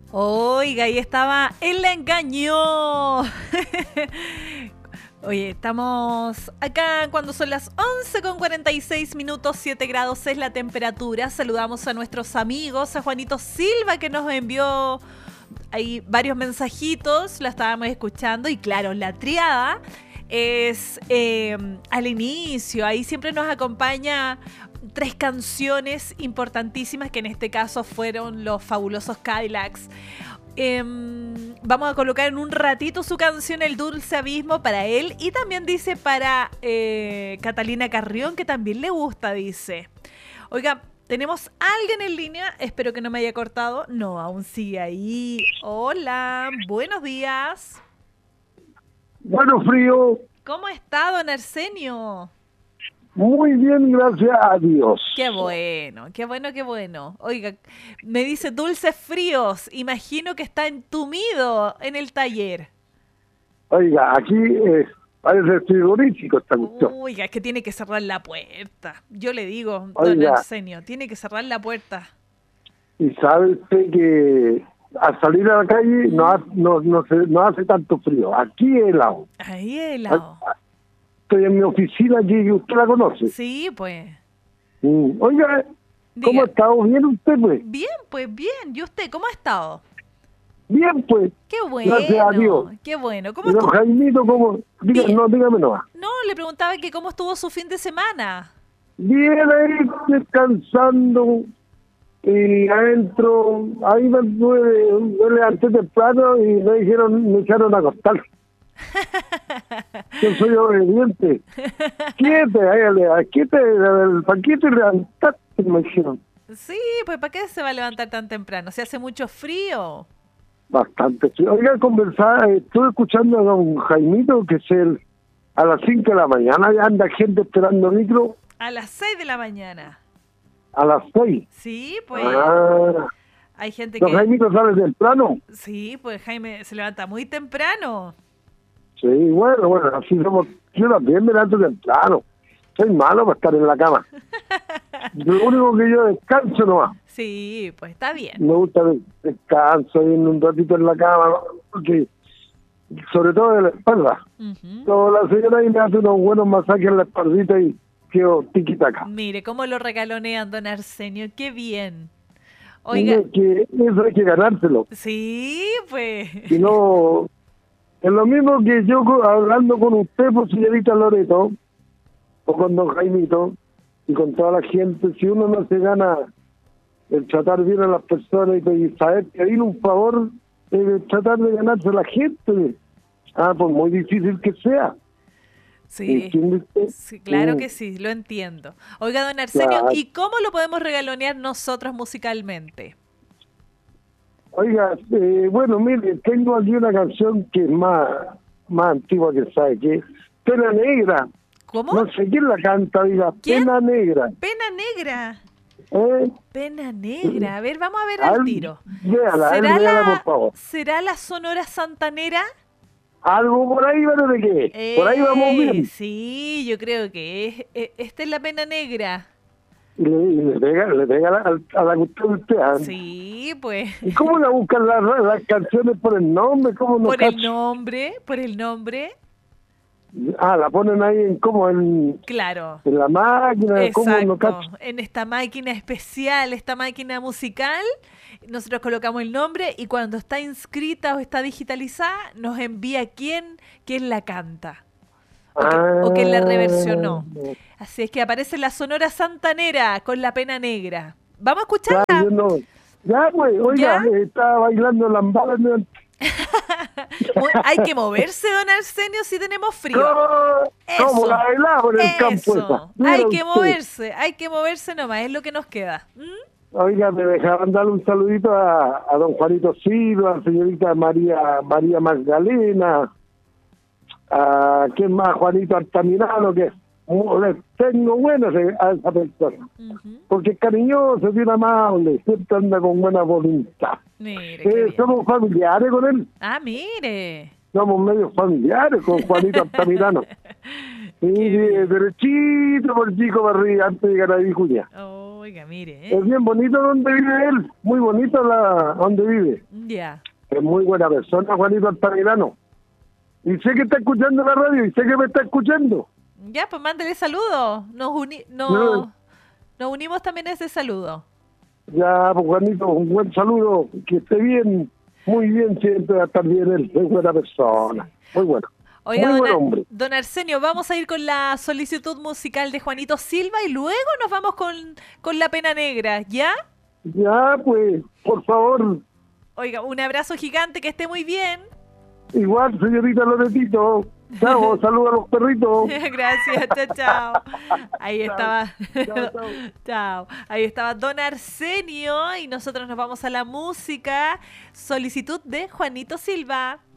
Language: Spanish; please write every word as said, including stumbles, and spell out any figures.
Oiga, ahí estaba, él la engañó. Oye, estamos acá cuando son las once con cuarenta y seis minutos, siete grados es la temperatura. Saludamos a nuestros amigos, a Juanito Silva que nos envió ahí varios mensajitos, la estábamos escuchando y claro, la triada es eh, al inicio, ahí siempre nos acompaña tres canciones importantísimas que en este caso fueron los fabulosos Cadillacs. Eh, vamos a colocar en un ratito su canción El Dulce Abismo para él y también dice para eh, Catalina Carrión que también le gusta, dice. Oiga, tenemos a alguien en línea, espero que no me haya cortado. No, aún sigue ahí. Hola, buenos días. Bueno, frío. ¿Cómo está, don Arsenio? Muy bien, gracias a Dios. Qué bueno, qué bueno, qué bueno. Oiga, me dice dulces fríos. Imagino que está entumido en el taller. Oiga, aquí eh, parece frigorífico esta cuestión. Oiga, es que tiene que cerrar la puerta. Yo le digo, Oiga, don Arsenio, tiene que cerrar la puerta. Y sabe usted que al salir a la calle no, ha, no, no, se, no hace tanto frío. Aquí es helado. Ahí es helado. Estoy en mi oficina aquí, que usted la conoce. Sí, pues. Mm. Oiga, ¿cómo Diga. ha estado? ¿Bien usted, pues? Bien, pues bien. ¿Y usted cómo ha estado? Bien, pues. Qué bueno. Gracias a Dios. Qué bueno. ¿Cómo Y don estuvo? Jaimito, ¿cómo? Diga, Bien. no, dígame nomás. No, le preguntaba que cómo estuvo su fin de semana. Bien ahí, descansando. Y adentro, ahí me, me, me levanté temprano y me dijeron, me echaron a acostar. Yo soy obediente. Quiete, ahí, quiete, el paquete y levantaste, me dijeron. Sí, pues ¿para qué se va a levantar tan temprano? ¿Se hace mucho frío? Bastante frío. Oiga, conversar, estuve escuchando a don Jaimito, que es el, a las cinco de la mañana, ya anda gente esperando micro. A las seis de la mañana. A las seis. Sí, pues. Ah, Hay gente don que... Jaimito sale temprano. Sí, pues Jaime se levanta muy temprano. Sí, bueno, bueno, así somos. Yo también me levanto temprano. Soy malo para estar en la cama. Lo único que yo descanso nomás. Sí, pues está bien. Me gusta el descanso, ir un ratito en la cama, porque sobre todo de la espalda. Uh-huh. Pero la señora ahí me hace unos buenos masajes en la espaldita y quedo tiquitaca. Mire cómo lo regalonean, don Arsenio. Qué bien. Oiga. Es que eso hay que ganárselo. Sí, pues. Y no... Es lo mismo que yo hablando con usted, por señorita Loreto, o con don Jaimito, y con toda la gente, si uno no se gana el tratar bien a las personas y saber pedir un favor, eh, tratar de ganarse a la gente, ah, pues muy difícil que sea. Sí, sí, claro que sí, lo entiendo. Oiga, don Arsenio, claro. ¿Y cómo lo podemos regalonear nosotros musicalmente? Oiga, eh, bueno, mire, tengo aquí una canción que es más, más antigua que sabe, que es Pena Negra. ¿Cómo? No sé quién la canta, diga, ¿Quién? Pena Negra. Pena Negra. ¿Eh? Pena Negra. A ver, vamos a ver al tiro. Véala, ¿Será, él, véala, la, por favor. ¿Será la Sonora Santanera? Algo por ahí, ¿pero de qué? Eh, por ahí vamos bien. Sí, yo creo que es, es, esta es la Pena Negra. Y le, le pega, le pega a la, a la cuestión de usted. Sí, pues. ¿Y cómo la buscan las, las canciones por el nombre? ¿Cómo no por cacho? el nombre, por el nombre. Ah, la ponen ahí en como en, claro. en la máquina. Exacto. ¿Cómo no cacho? En esta máquina especial, esta máquina musical, nosotros colocamos el nombre y cuando está inscrita o está digitalizada, nos envía quién, quién la canta. O, que, ah, o quién la reversionó. Así es que aparece la Sonora Santanera con la Pena Negra. ¿Vamos a escucharla? Claro, no. Ya, pues, oiga, ¿Ya? Estaba bailando lambada. Hay que moverse, don Arsenio, si tenemos frío. ¿Cómo? ¿Cómo la bailaba por el eso. campo? Esa. Hay que usted. moverse, hay que moverse nomás, es lo que nos queda. ¿Mm? Oiga, me dejaban darle un saludito a, a don Juanito Silva, a la señorita María María Magdalena, a quién más, Juanito Altamirano, que le tengo buenas a esa persona, uh-huh. porque es cariñoso, es bien amable, siempre anda con buena voluntad. Mire, eh, somos familiares con él. Ah, mire. Somos medio familiares con Juanito Altamirano. Y derechito por chico para arriba antes de llegar a Vicuña. Oh. Oiga, mire. ¿eh? Es bien bonito donde vive él, muy bonito la donde vive. Ya. Es muy buena persona, Juanito Altamirano. Y sé que está escuchando la radio y sé que me está escuchando. Ya, pues mándele saludos. Nos, uni nos, No. nos unimos también a ese saludo. Ya, pues Juanito, un buen saludo, que esté bien, muy bien, siempre va a estar bien él, muy buena persona, sí. Muy bueno. Oiga, muy don, buen hombre. don Arsenio, vamos a ir con la solicitud musical de Juanito Silva y luego nos vamos con, con La Pena Negra, ¿ya? Ya, pues, por favor. Oiga, un abrazo gigante, que esté muy bien. Igual, señorita Loretito. Chao, saludos a los perritos. Gracias, chao, chao. Ahí Chao. estaba. Chao, chao. Chao. Ahí estaba don Arsenio y nosotros nos vamos a la música. Solicitud de Juanito Silva.